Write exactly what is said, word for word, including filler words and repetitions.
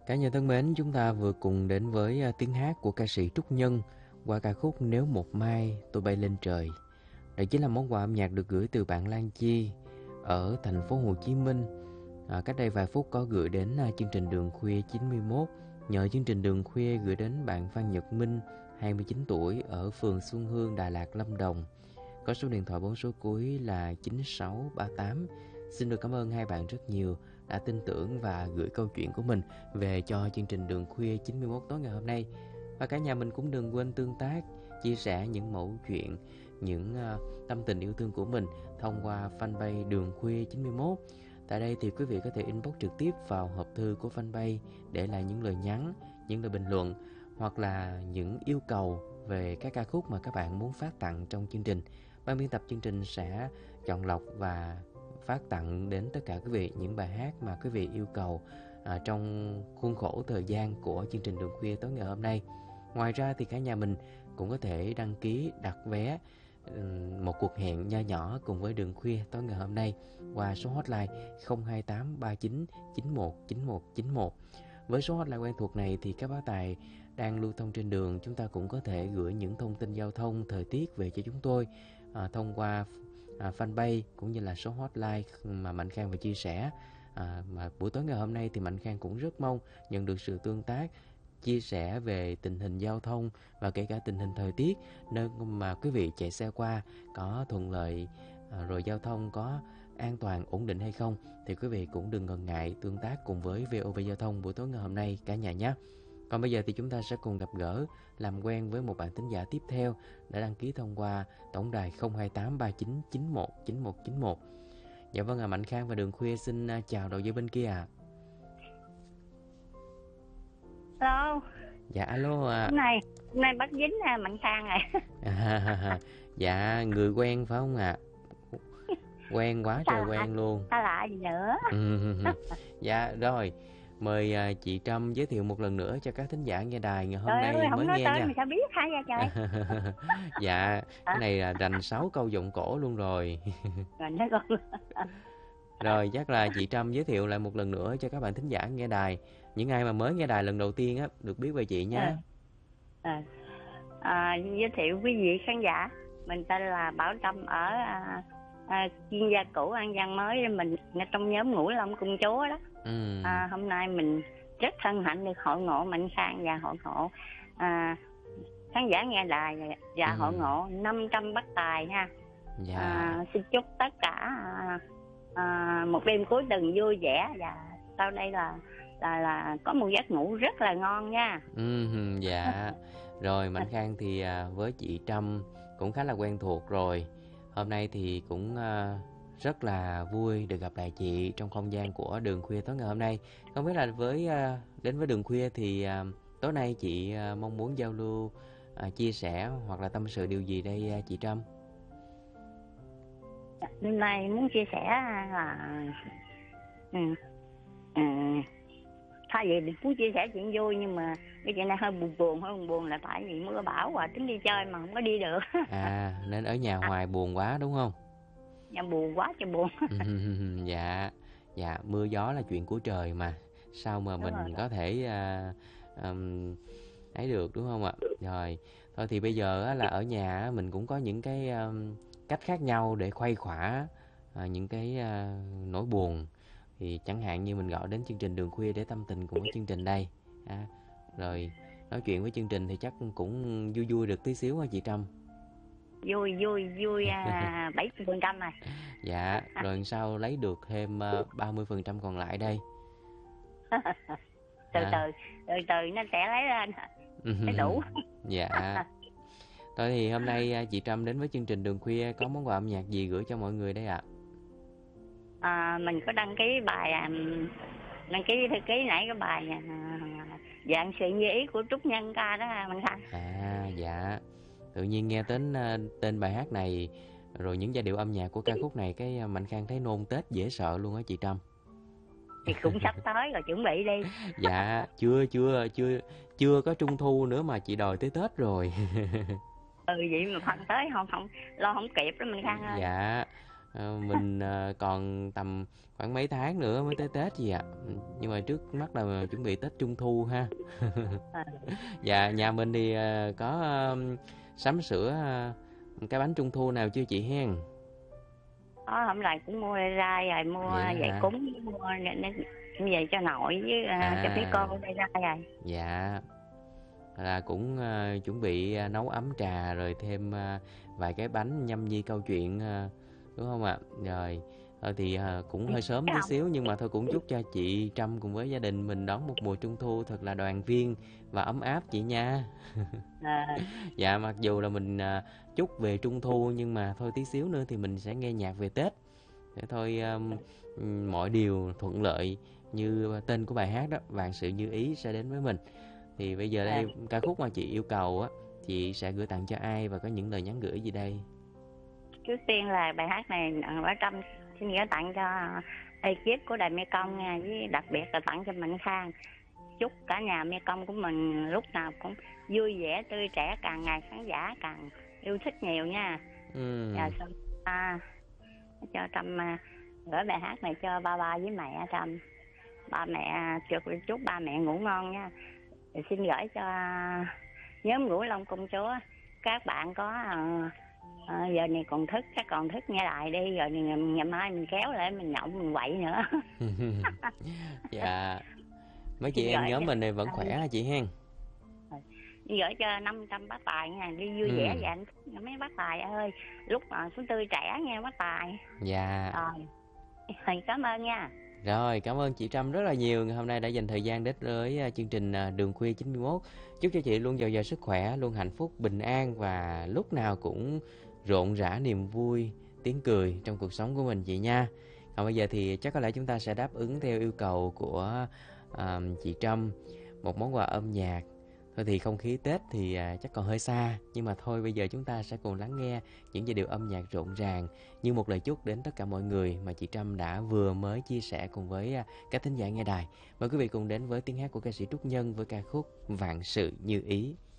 Cả nhà thân mến, chúng ta vừa cùng đến với à, tiếng hát của ca sĩ Trúc Nhân qua ca khúc Nếu Một Mai Tôi Bay Lên Trời. Đây chính là món quà âm nhạc được gửi từ bạn Lan Chi ở thành phố Hồ Chí Minh. À, cách đây vài phút có gửi đến à, chương trình Đường Khuya chín mươi mốt. Nhờ chương trình Đường Khuya gửi đến bạn Phan Nhật Minh, hai mươi chín tuổi, ở phường Xuân Hương, Đà Lạt, Lâm Đồng. Có số điện thoại bốn số cuối là chín sáu ba tám. Xin được cảm ơn hai bạn rất nhiều đã tin tưởng và gửi câu chuyện của mình về cho chương trình Đường Khuya chín mươi mốt tối ngày hôm nay. Và cả nhà mình cũng đừng quên tương tác, chia sẻ những mẫu chuyện, những uh, tâm tình yêu thương của mình thông qua fanpage Đường Khuya chín mươi mốt. Tại đây thì quý vị có thể inbox trực tiếp vào hộp thư của fanpage để lại những lời nhắn, những lời bình luận hoặc là những yêu cầu về các ca khúc mà các bạn muốn phát tặng trong chương trình. Ban biên tập chương trình sẽ chọn lọc và phát tặng đến tất cả quý vị những bài hát mà quý vị yêu cầu à, trong khuôn khổ thời gian của chương trình Đường Khuya tối ngày hôm nay. Ngoài ra thì cả nhà mình cũng có thể đăng ký đặt vé một cuộc hẹn nho nhỏ cùng với Đường Khuya tối ngày hôm nay qua số hotline không hai tám ba chín chín một chín một chín một. Với số hotline quen thuộc này thì các bác tài đang lưu thông trên đường, chúng ta cũng có thể gửi những thông tin giao thông, thời tiết về cho chúng tôi à, thông qua à, fanpage cũng như là số hotline mà Mạnh Khang vừa chia sẻ. À, mà buổi tối ngày hôm nay thì Mạnh Khang cũng rất mong nhận được sự tương tác, chia sẻ về tình hình giao thông và kể cả tình hình thời tiết nơi mà quý vị chạy xe qua có thuận lợi, à, rồi giao thông có an toàn ổn định hay không, thì quý vị cũng đừng ngần ngại tương tác cùng với vê o vê Giao thông buổi tối ngày hôm nay cả nhà nhé. Còn bây giờ thì chúng ta sẽ cùng gặp gỡ, làm quen với một bạn thính giả tiếp theo đã đăng ký thông qua tổng đài không hai tám ba chín chín một chín một chín một. Dạ vâng ạ, à, Mạnh Khang và Đường Khuya xin chào đầu dây bên kia ạ. À. Alo. Dạ alo ạ. À. Hôm nay, hôm nay bắt dính à, Mạnh Khang rồi. À, dạ người quen phải không ạ? À? Quen quá trời lạ, quen luôn. Ta lạ gì nữa. Dạ rồi, mời uh, chị Trâm giới thiệu một lần nữa cho các thính giả nghe đài ngày hôm trời nay ơi, mới nghe nha. Mình sao biết hả vậy trời? Dạ, cái này là rành sáu câu giọng cổ luôn rồi. Rành đó con. Rồi chắc là chị Trâm giới thiệu lại một lần nữa cho các bạn thính giả nghe đài, những ai mà mới nghe đài lần đầu tiên á, được biết về chị nha. À, à, à, giới thiệu quý vị khán giả, mình tên là Bảo Trâm ở à, à, chuyên gia cũ An Giang mới, mình trong nhóm Ngũ Long Cung Chúa đó. Ừ. À, hôm nay mình rất hân hạnh được hội ngộ Mạnh Khang và hội ngộ à, khán giả nghe đài và ừ. hội ngộ năm trăm bách tài ha. Dạ. À, xin chúc tất cả à, à, một đêm cuối tuần vui vẻ và sau đây là là là có một giấc ngủ rất là ngon nha. Ừ, dạ. Rồi Mạnh Khang thì à, với chị Trâm cũng khá là quen thuộc rồi. Hôm nay thì cũng à, rất là vui được gặp lại chị trong không gian của Đường Khuya tối ngày hôm nay. Không biết là với à, đến với Đường Khuya thì à, tối nay chị à, mong muốn giao lưu, à, chia sẻ hoặc là tâm sự điều gì đây à, chị Trâm? Hôm nay muốn chia sẻ là ừ, ừ, thay vì muốn chia sẻ chuyện vui nhưng mà cái chuyện này hơi buồn buồn hơi buồn buồn là tại vì mưa bão và tính đi chơi mà không có đi được. À nên ở nhà hoài à. Buồn quá đúng không? Dạ buồn quá cho buồn. Dạ, dạ mưa gió là chuyện của trời mà, sao mà đúng mình rồi. Có thể uh, um, ấy được đúng không ạ? Rồi thôi thì bây giờ là ở nhà mình cũng có những cái um, cách khác nhau để khuây khỏa uh, những cái uh, nỗi buồn. Thì chẳng hạn như mình gọi đến chương trình Đường Khuya để tâm tình cùng với chương trình đây à, rồi nói chuyện với chương trình thì chắc cũng vui vui được tí xíu hả chị Trâm? Vui vui vui à, bảy mươi phần trăm rồi. Dạ rồi sao lấy được thêm uh, ba mươi phần trăm còn lại đây? từ à. từ từ từ nó sẽ lấy lên lấy đủ. Dạ thôi thì hôm nay chị Trâm đến với chương trình Đường Khuya có món quà âm nhạc gì gửi cho mọi người đây ạ? À? À, mình có đăng ký bài à, đăng ký thư ký nãy cái bài à, dạng sự như ý của Trúc Nhân ca đó Mạnh Khang. À dạ, tự nhiên nghe đến uh, tên bài hát này rồi những giai điệu âm nhạc của ca khúc này cái uh, Mạnh Khang thấy nôn Tết dễ sợ luôn á chị Trâm. Thì cũng sắp tới rồi, chuẩn bị đi. Dạ chưa chưa chưa chưa có Trung Thu nữa mà chị đòi tới Tết rồi. Ừ vậy mà phần tới không không lo không kịp đó Mạnh Khang ơi. Dạ Ờ, mình ờ, còn tầm khoảng mấy tháng nữa mới tới Tết gì ạ. Nhưng mà trước mắt là chuẩn bị Tết Trung Thu ha. À, Dạ, nhà mình thì ờ, có ờm, sắm sửa ờ, cái bánh Trung Thu nào chưa chị hen? có hôm nay cũng mua ra rồi, mua Vậy đó vậy hả? cúng, mua nên nên về cho nội với à, cho mấy À, cô đây ra rồi. dạ. Là cũng ờ, chuẩn bị ờ, nấu ấm trà rồi thêm ờ, vài cái bánh nhâm nhi câu chuyện ờ, đúng không ạ? Rồi thôi thì ờ, cũng hơi sớm Thấy tí không? xíu nhưng mà thôi cũng chúc cho chị Trâm cùng với gia đình mình đón một mùa Trung Thu thật là đoàn viên và ấm áp chị nha. À, Dạ, mặc dù là mình à, chúc về Trung Thu nhưng mà thôi tí xíu nữa thì mình sẽ nghe nhạc về Tết. Để thôi um, ừm, mọi điều thuận lợi như tên của bài hát đó, vạn sự như ý sẽ đến với mình. Thì bây giờ à, đây ca khúc mà chị yêu cầu á, chị sẽ gửi tặng cho ai và có những lời nhắn gửi gì đây? trước tiên là bài hát này Bảo Trâm xin gửi tặng cho ekip của đài Mekong nha, với đặc biệt là tặng cho Mạnh Khang. Chúc cả nhà Mekong của mình lúc nào cũng vui vẻ tươi trẻ, càng ngày khán giả càng yêu thích nhiều nha. Và Ừm, xong à, cho Trâm à, gửi bài hát này cho ba ba với mẹ Trâm. Ba mẹ chúc, chúc ba mẹ ngủ ngon nha. Thì xin gửi cho nhóm Ngũ Long Công Chúa. Các bạn có à, à, giờ này còn thức, chắc còn thức nghe lại đi, rồi ngày, ngày mai mình kéo lại mình nhậu mình quậy nữa. dạ, mấy Xin chị em gửi nhóm cho mình này vẫn khỏe hả chị hen? đi gửi cho năm trăm bác tài nha, đi vui vẻ Ừm, và hạnh phúc nha mấy bác tài ơi, lúc nào cũng tươi trẻ nha bác tài. dạ. Rồi thì cảm ơn nha. Rồi, cảm ơn chị Trâm rất là nhiều ngày hôm nay đã dành thời gian đến với à, chương trình à, Đường Khuya chín mốt. Chúc cho chị luôn dồi dào sức khỏe, luôn hạnh phúc, bình an và lúc nào cũng rộn rã niềm vui, tiếng cười trong cuộc sống của mình chị nha. Còn bây giờ thì chắc có lẽ chúng ta sẽ đáp ứng theo yêu cầu của à, chị Trâm một món quà âm nhạc. Thôi thì không khí Tết thì à, chắc còn hơi xa, nhưng mà thôi bây giờ chúng ta sẽ cùng lắng nghe những giai điệu âm nhạc rộn ràng như một lời chúc đến tất cả mọi người mà chị Trâm đã vừa mới chia sẻ cùng với à, các thính giả nghe đài. Mời quý vị cùng đến với tiếng hát của ca sĩ Trúc Nhân với ca khúc Vạn sự như ý.